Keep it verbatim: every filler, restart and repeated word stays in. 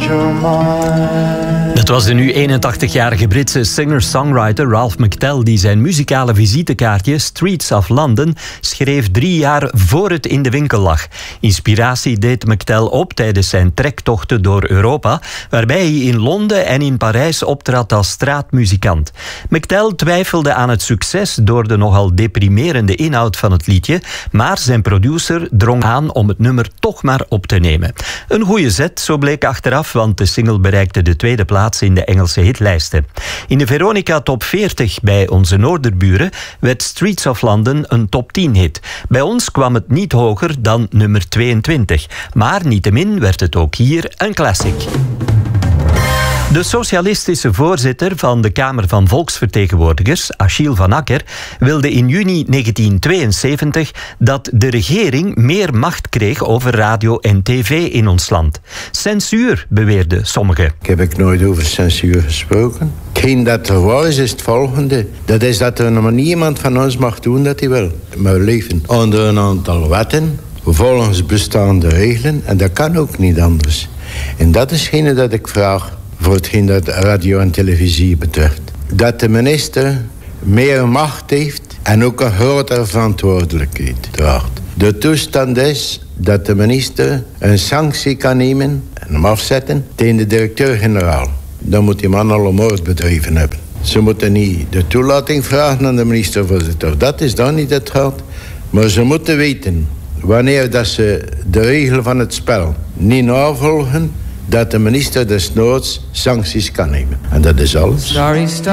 your mind. Het was de nu eenentachtigjarige Britse singer-songwriter Ralph McTell die zijn muzikale visitekaartje Streets of London schreef drie jaar voor het in de winkel lag. Inspiratie deed McTell op tijdens zijn trektochten door Europa, waarbij hij in Londen en in Parijs optrad als straatmuzikant. McTell twijfelde aan het succes door de nogal deprimerende inhoud van het liedje, maar zijn producer drong aan om het nummer toch maar op te nemen. Een goede zet, zo bleek achteraf, want de single bereikte de tweede plaats in de Engelse hitlijsten. In de Veronica Top veertig bij onze noorderburen werd Streets of London een top tien hit. Bij ons kwam het niet hoger dan nummer tweeëntwintig, maar niettemin werd het ook hier een classic. De socialistische voorzitter van de Kamer van Volksvertegenwoordigers, Achille van Acker, wilde in juni negentien tweeënzeventig dat de regering meer macht kreeg over radio en tv in ons land. Censuur, beweerden sommigen. Ik heb ik nooit over censuur gesproken. Hetgeen dat er was, is het volgende. Dat is dat er nog niemand van ons mag doen dat hij wil. Maar we leven onder een aantal wetten, volgens bestaande regelen, en dat kan ook niet anders. En dat is hetgene dat ik vraag voor hetgeen dat radio en televisie betreft. Dat de minister meer macht heeft en ook een grotere verantwoordelijkheid draagt. De toestand is dat de minister een sanctie kan nemen en hem afzetten tegen de directeur-generaal. Dan moet die man al een moord bedreven hebben. Ze moeten niet de toelating vragen aan de minister-voorzitter. Dat is dan niet het geld. Maar ze moeten weten, wanneer dat ze de regel van het spel niet navolgen, dat de minister desnoods sancties kan nemen. En dat is alles.